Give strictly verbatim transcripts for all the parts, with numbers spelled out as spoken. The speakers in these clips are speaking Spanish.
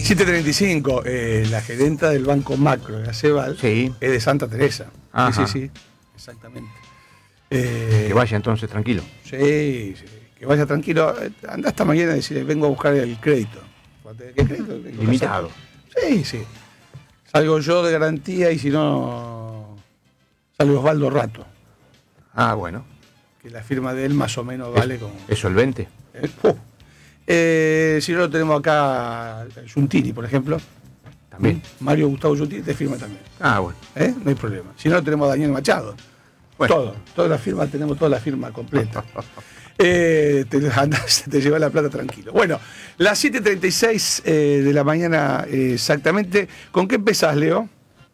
siete treinta y cinco, eh, la gerenta del Banco Macro de Aceval Sí. es de Santa Teresa. Ajá. Sí, sí, sí, exactamente. Eh, Que vaya entonces tranquilo. Sí, sí, que vaya tranquilo. Andá esta mañana y decirle, vengo a buscar el crédito. ¿Qué crédito? Limitado. Sí, sí. Salgo yo de garantía y si no, sale Osvaldo Rato. Ah, bueno. Que la firma de él más o menos vale ¿Es, como... ¿Es solvente? Eh, uh. eh, si no lo tenemos acá, Giuntini, por ejemplo. También. Mario Gustavo Giuntini te firma también. Ah, bueno. ¿Eh? No hay problema. Si no, lo tenemos a Daniel Machado. Bueno. Todo, toda la firma, tenemos toda la firma completa. eh, te, andás, te llevas la plata tranquilo. Bueno, las siete treinta y seis eh, de la mañana eh, exactamente. ¿Con qué empezás, Leo?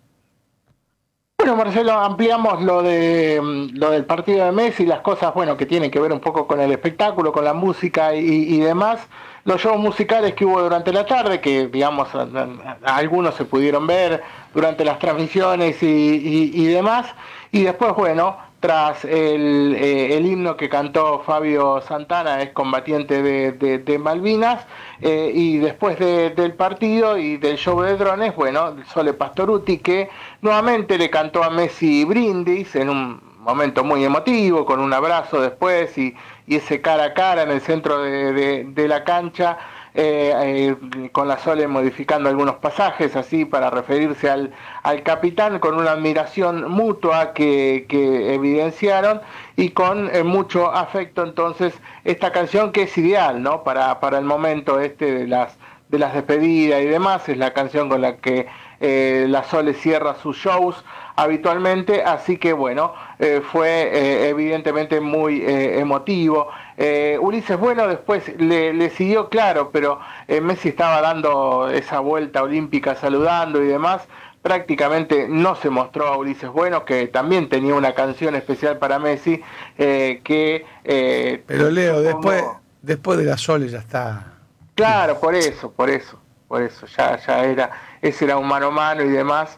Bueno, Marcelo, ampliamos lo de lo del partido de Messi, las cosas, bueno, que tienen que ver un poco con el espectáculo, con la música y, y demás. Los shows musicales que hubo durante la tarde, que digamos a, a, a algunos se pudieron ver durante las transmisiones y, y, y demás. Y después, bueno, tras el, eh, el himno que cantó Fabio Santana, ex combatiente de, de, de Malvinas, eh, y después de, del partido y del show de drones, bueno, Sole Pastorutti, que nuevamente le cantó a Messi brindis en un momento muy emotivo, con un abrazo después y, y ese cara a cara en el centro de, de, de la cancha, eh, eh, con la Sole modificando algunos pasajes así para referirse al, al capitán, con una admiración mutua que, que evidenciaron y con eh, mucho afecto. Entonces esta canción, que es ideal, ¿no?, para, para el momento este de las, de las despedidas y demás, es la canción con la que eh, la Sole cierra sus shows habitualmente, así que bueno, eh, fue eh, evidentemente muy eh, emotivo. Eh, Ulises Bueno después le, le siguió, claro, pero eh, Messi estaba dando esa vuelta olímpica saludando y demás. Prácticamente no se mostró a Ulises Bueno, que también tenía una canción especial para Messi, eh, que... Eh, pero Leo, supongo... después, después de la Sole ya está... Claro, por eso, por eso, por eso, ya, ya era, ese era un mano a mano y demás.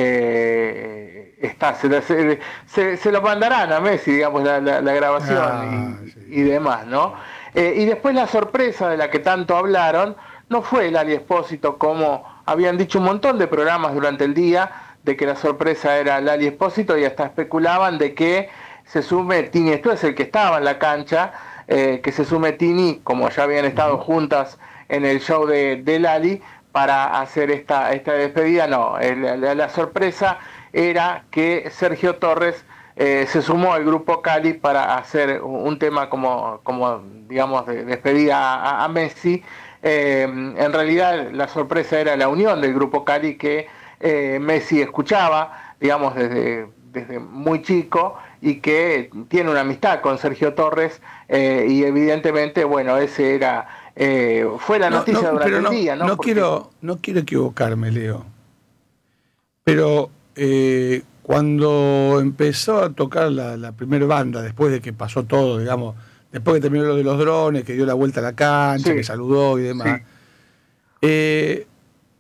Eh, está, se, se, se, se lo mandarán a Messi, digamos, la, la, la grabación ah, y, sí. y demás, ¿no? Eh, y después la sorpresa de la que tanto hablaron no fue Lali Espósito, como habían dicho un montón de programas durante el día, de que la sorpresa era Lali Espósito, y hasta especulaban de que se sume Tini, esto es el que estaba en la cancha, eh, que se sume Tini, como ya habían estado uh-huh. juntas en el show de, de Lali, para hacer esta, esta despedida. No, el, la, la sorpresa era que Sergio Torres eh, se sumó al grupo Cali para hacer un, un tema como, como digamos, de despedida a, a Messi. Eh, en realidad la sorpresa era la unión del grupo Cali, que eh, Messi escuchaba, digamos, desde, desde muy chico, y que tiene una amistad con Sergio Torres, eh, y evidentemente, bueno, ese era... Eh, fue la noticia no, no, durante no, el día, ¿no? No, Porque... quiero, no quiero equivocarme, Leo. Pero eh, cuando empezó a tocar la, la primera banda, después de que pasó todo, digamos, después que terminó lo de los drones, que dio la vuelta a la cancha, sí, que saludó y demás, sí. eh,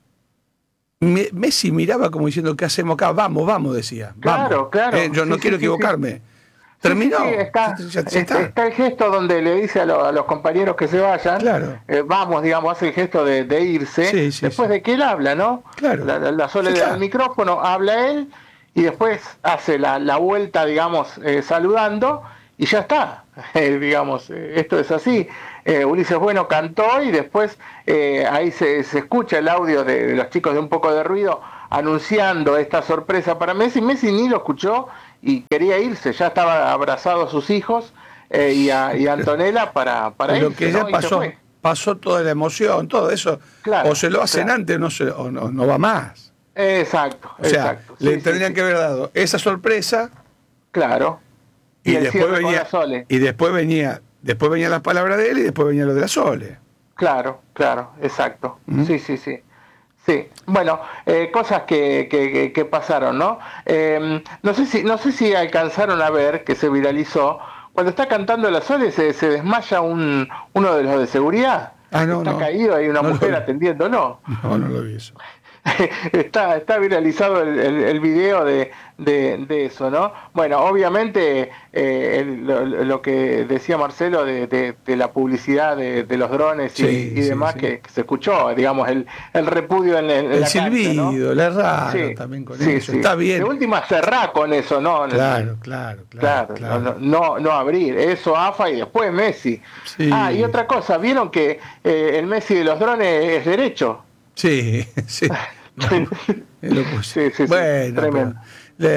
Messi miraba como diciendo, ¿qué hacemos acá? Vamos, vamos, decía. Vamos. Claro, claro. Eh, yo no sí, quiero sí, equivocarme. Sí, Terminó. Sí, sí, está, ya, ya está. está el gesto donde le dice a, lo, a los compañeros que se vayan, claro. eh, vamos, digamos, hace el gesto de, de irse, sí, sí, después sí. de que él habla, ¿no? Claro. La, la, la Sole le da el micrófono, habla él, y después hace la, la vuelta, digamos, eh, saludando, y ya está, eh, digamos, eh, esto es así. Eh, Ulises Bueno cantó, y después eh, ahí se, se escucha el audio de, de los chicos de Un Poco de Ruido anunciando esta sorpresa para Messi. Messi ni lo escuchó y quería irse, ya estaba abrazado a sus hijos eh, y, a, y a Antonella para, para Lo irse, que ya ¿no? pasó, pasó toda la emoción, todo eso, claro, o se lo hacen claro. antes no se, o no, no va más. Exacto, o sea, exacto. le sí, tendrían sí, que haber dado esa sorpresa. Claro. Y, y después venía y después venía, después venía las palabras de él y después venía lo de la Sole. Claro, claro, exacto. ¿Mm? Sí, sí, sí. Sí, bueno, eh, cosas que, que, que pasaron, ¿no? Eh, no sé si no sé si alcanzaron a ver, que se viralizó, cuando está cantando la Sole se, se desmaya un uno de los de seguridad. Ah, no, está no, caído, hay una no mujer atendiéndolo. No, no lo vi eso. está, está viralizado el, el, el video de, de, de eso, ¿no? Bueno, obviamente eh, el, lo, lo que decía Marcelo de, de, de la publicidad de, de los drones y, Sí, y sí, demás sí. Que, que se escuchó, digamos, el, el repudio en, en El la silbido, cancha, ¿no? la radio Sí, también con sí, eso. sí. Está bien. De última cerrá con eso, ¿no? Claro, claro, claro. Claro, claro. No, no, no abrir, eso A F A y después Messi. Sí. Ah, y otra cosa, ¿vieron que eh, el Messi de los drones es derecho? Sí, sí. No, lo puse. Sí, sí, sí, bueno, tremendo. pero,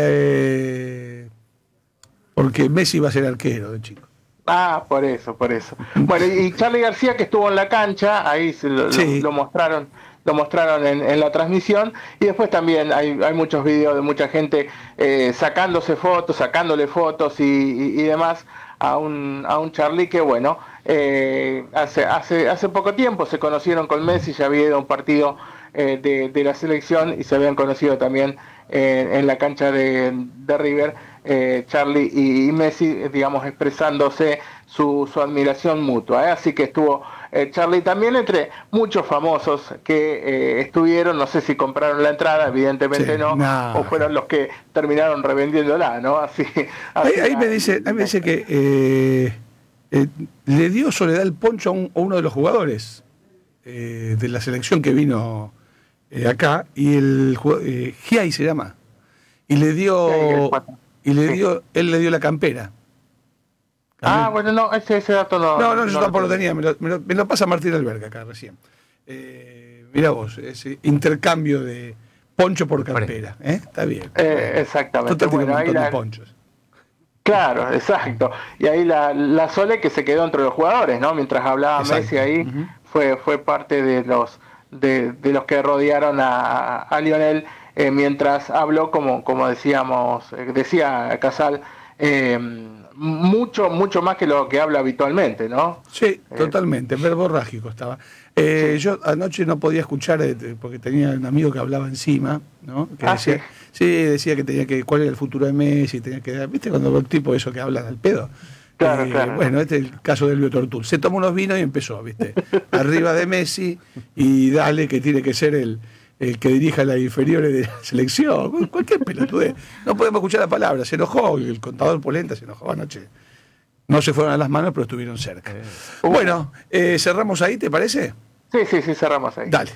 le- porque Messi va a ser arquero de chico. Ah, por eso, por eso. Bueno, y Charly García, que estuvo en la cancha, ahí se lo, Sí. lo, lo mostraron, lo mostraron en, en la transmisión, y después también hay, hay muchos videos de mucha gente eh, sacándose fotos, sacándole fotos y, y, y demás a un, a un Charly que, bueno, eh, hace, hace, hace poco tiempo se conocieron con Messi, ya había ido a un partido eh, de, de la selección y se habían conocido también eh, en la cancha de, de River. Eh, Charly y, y Messi, digamos, expresándose su, su admiración mutua, ¿eh? Así que estuvo eh, Charly también entre muchos famosos que eh, estuvieron, no sé si compraron la entrada, evidentemente Sí, no, no. o fueron los que terminaron revendiéndola, ¿no? Así, Ahí, así ahí me dice, ahí me dice que eh, eh, le dio Soledad el poncho a, un- a uno de los jugadores eh, de la selección que vino eh, acá, y el jug- eh, Giai se llama, y le dio, y le Sí. dio, él le dio la campera. Ah, bueno, no, ese, ese dato no. No, no, yo no tampoco lo tenía. tenía, me lo, me lo- me lo pasa Martín Alberga acá recién. Eh, mirá vos, ese intercambio de poncho por campera, ¿eh? Está bien. Eh, exactamente. Total tiene Bueno, un ahí montón la- de ponchos. Claro, exacto. Y ahí la, la Sole que se quedó entre los jugadores, ¿no? Mientras hablaba Exacto. Messi ahí, Ujú. fue, fue parte de los de, de los que rodearon a, a Lionel eh, mientras habló, como, como decíamos, eh, decía Casal, eh, mucho, mucho más que lo que habla habitualmente, ¿no? Sí, Eh, totalmente, verborrágico estaba. Eh, Yo anoche no podía escuchar eh, porque tenía un amigo que hablaba encima, ¿no? Que Ah, decía, sí. sí, decía que tenía que, cuál era el futuro de Messi, tenía que, ¿viste cuando el tipo eso que hablan al pedo? Claro, Eh, claro. Bueno, este es el caso de Elvio Tortul. Se tomó unos vinos y empezó, ¿viste? Arriba de Messi y dale que tiene que ser el, el que dirija las inferiores de la selección. Cualquier pelotudez. No podemos escuchar la palabra. Se enojó, el contador Polenta se enojó anoche. No se fueron a las manos, pero estuvieron cerca. Bueno, eh, cerramos ahí, ¿te parece? Sí, sí, sí, cerramos ahí. Dale.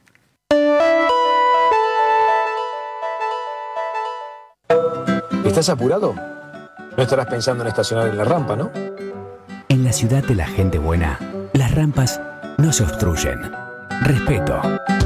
¿Estás apurado? No estarás pensando en estacionar en la rampa, ¿no? En la ciudad de la gente buena, las rampas no se obstruyen. Respeto.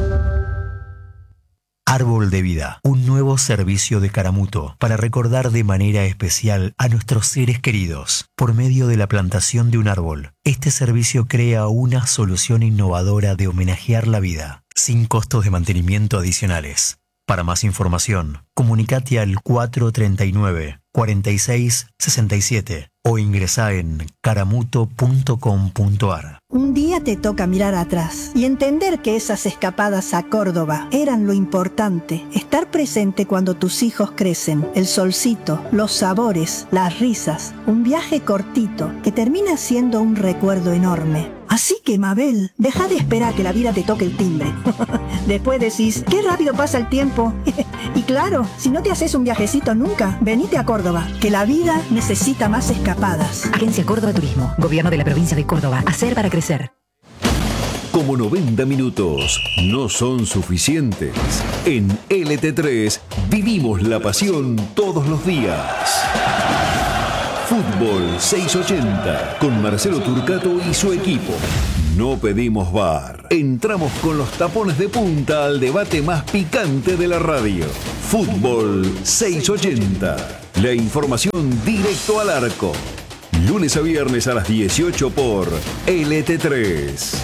Árbol de Vida, un nuevo servicio de Caramuto para recordar de manera especial a nuestros seres queridos por medio de la plantación de un árbol. Este servicio crea una solución innovadora de homenajear la vida, sin costos de mantenimiento adicionales. Para más información, comunicate al cuatro treinta y nueve, cuarenta y seis, sesenta y siete o ingresá en caramuto punto com punto ar. Un día te toca mirar atrás y entender que esas escapadas a Córdoba eran lo importante. Estar presente cuando tus hijos crecen, el solcito, los sabores, las risas. Un viaje cortito que termina siendo un recuerdo enorme. Así que, Mabel, deja de esperar que la vida te toque el timbre. Después decís, qué rápido pasa el tiempo. Y claro, si no te haces un viajecito nunca, venite a Córdoba, que la vida necesita más escapadas. Agencia Córdoba Turismo, Gobierno de la Provincia de Córdoba. Hacer para crecer. Como noventa minutos no son suficientes, en L T tres vivimos la pasión todos los días. Fútbol seiscientos ochenta con Marcelo Turcato y su equipo. No pedimos bar. Entramos con los tapones de punta al debate más picante de la radio. Fútbol seiscientos ochenta. La información directo al arco. Lunes a viernes a las dieciocho por L T tres.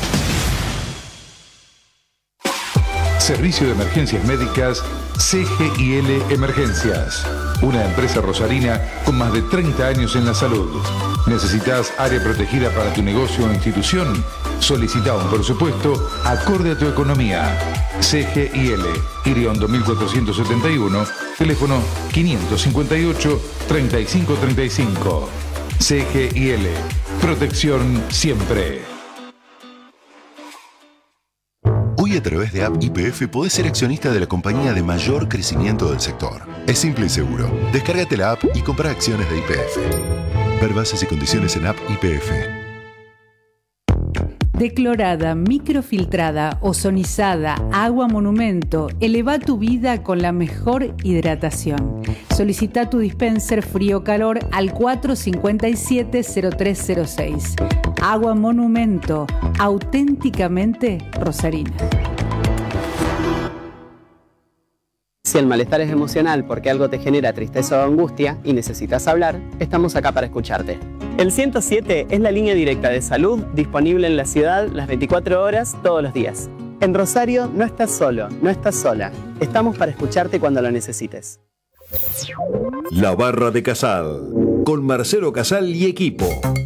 Servicio de Emergencias Médicas C G I L Emergencias. Una empresa rosarina con más de treinta años en la salud. ¿Necesitas área protegida para tu negocio o institución? Solicita un presupuesto acorde a tu economía. C G I L, Iriondo mil cuatrocientos setenta y uno, teléfono quinientos cincuenta y ocho, treinta y cinco treinta y cinco. C G I L, protección siempre. Hoy a través de App Y P F podés ser accionista de la compañía de mayor crecimiento del sector. Es simple y seguro. Descárgate la app y compra acciones de Y P F. Ver bases y condiciones en App Y P F. Declorada, microfiltrada, ozonizada, agua monumento. Eleva tu vida con la mejor hidratación. Solicita tu dispenser frío-calor al cuatro cinco siete cero tres cero seis. Agua monumento, auténticamente rosarina. Si el malestar es emocional porque algo te genera tristeza o angustia y necesitas hablar, estamos acá para escucharte. El ciento siete es la línea directa de salud disponible en la ciudad las veinticuatro horas todos los días. En Rosario no estás solo, no estás sola. Estamos para escucharte cuando lo necesites. La Barra de Casal, con Marcelo Casal y equipo.